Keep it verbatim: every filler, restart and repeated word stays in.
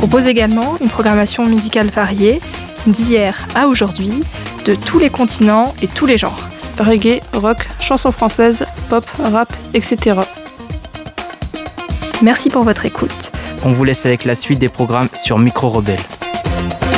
propose également une programmation musicale variée, d'hier à aujourd'hui, de tous les continents et tous les genres. Reggae, rock, chansons françaises, pop, rap, et cetera. Merci pour votre écoute. On vous laisse avec la suite des programmes sur Micro Rebelle.